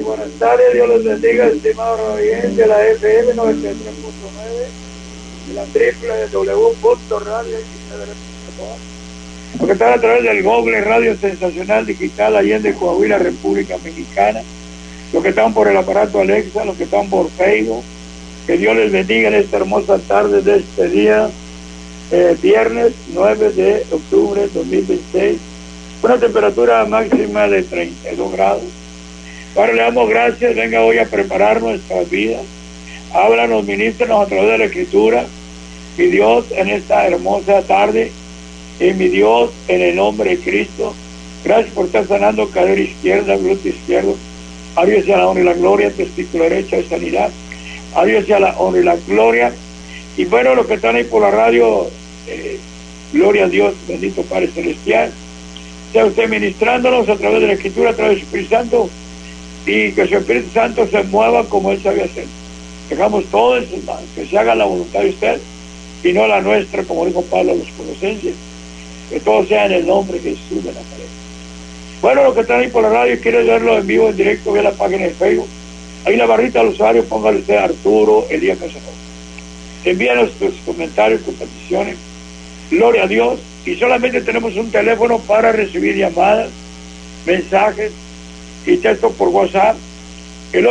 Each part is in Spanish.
buenas tardes, Dios los bendiga, estimado oyente de la FM 93.9, de la www.radio.com. Lo que están a través del Google Radio Sensacional Digital Allende, Coahuila, República Mexicana. Los que están por el aparato Alexa, los que están por Facebook. Que Dios les bendiga en esta hermosa tarde de este día, viernes 9 de octubre de 2026. Una temperatura máxima de 32 grados. Ahora le damos gracias, venga hoy a preparar nuestras vidas. Háblanos, ministranos a través de la Escritura. Mi Dios, en esta hermosa tarde, y mi Dios, en el nombre de Cristo, gracias por estar sanando cadera izquierda, glúteo izquierdo. A Dios sea la honra y la gloria, testículo derecho de sanidad. A Dios sea la honra y la gloria. Y bueno, los que están ahí por la radio, gloria a Dios, bendito Padre Celestial. Sea usted ministrándonos a través de la Escritura, a través del Espíritu Santo, y que su Espíritu Santo se mueva como Él sabe hacer. Dejamos todo en sus manos, que se haga la voluntad de usted y no la nuestra, como dijo Pablo a los Colosenses. Que todo sea en el nombre de Jesús de Nazaret. Bueno, los que están ahí por la radio y quieren verlo en vivo, en directo, vea la página de Facebook. Ahí en la barrita del usuario, póngale usted Arturo Elías Casanova. Envíanos tus comentarios, tus peticiones. Gloria a Dios. Y solamente tenemos un teléfono para recibir llamadas, mensajes y textos por WhatsApp. El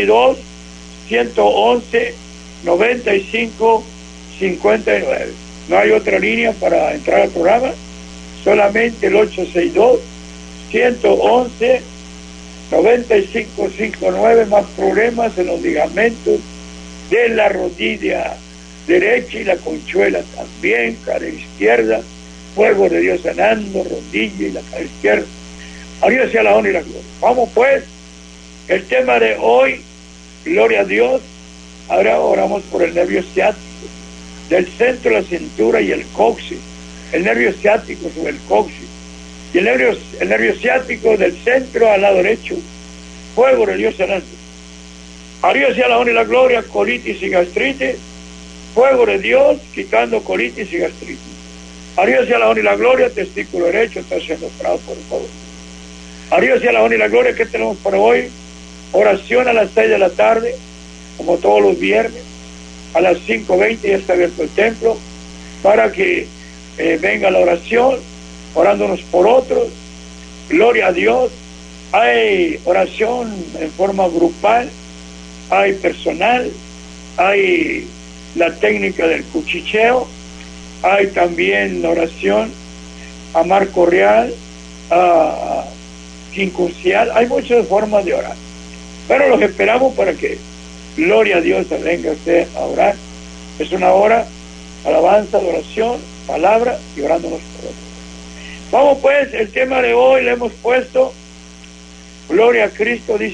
862-111-95-59. No hay otra línea para entrar al programa. Solamente el 862-111-9559. Más problemas en los ligamentos de la rodilla derecha y la conchuela también, cadera izquierda, fuego de Dios sanando, rodilla y la cadera izquierda. A Dios sea la honra y la gloria. Vamos pues, el tema de hoy, gloria a Dios. Ahora oramos por el nervio ciático del centro de la cintura y el coxis, el nervio ciático sobre el coxis, y el nervio ciático del centro al lado derecho, fuego de Dios sanando. A Dios sea la honra y la gloria, colitis y gastritis, fuego de Dios quitando colitis y gastritis. A Dios sea la honra y la gloria, testículo derecho está siendo operado por favor. A Dios sea la honra y la gloria. Que tenemos para hoy? Oración a las 6 de la tarde, como todos los viernes. A las 5:20 ya está abierto el templo para que venga la oración, orándonos por otros. Gloria a Dios. Hay oración en forma grupal, hay personal, hay la técnica del cuchicheo, hay también la oración a Marco Real, a quincurcial. Hay muchas formas de orar, pero los esperamos para que, gloria a Dios, venga usted a orar. Es una hora, alabanza, adoración, palabra y orándonos por otros. Vamos pues, el tema de hoy le hemos puesto, gloria a Cristo, dice